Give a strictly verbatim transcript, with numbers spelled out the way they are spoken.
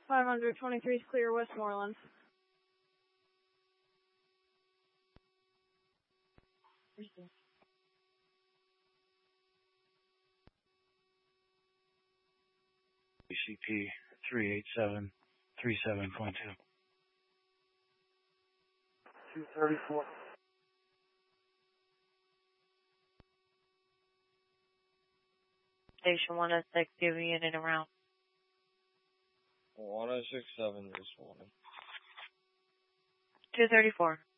five hundred twenty-three is clear, Westmoreland. B C P three eight seven three seven point two. two thirty-four. Station one oh six, giving it in around. one oh six seven, responding. two thirty-four.